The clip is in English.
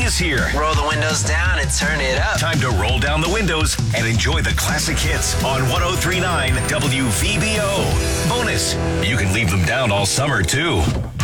is here. Roll the windows down and turn it up. Time to roll down the windows and enjoy the classic hits on 103.9 WVBO. Bonus, you can leave them down all summer, too.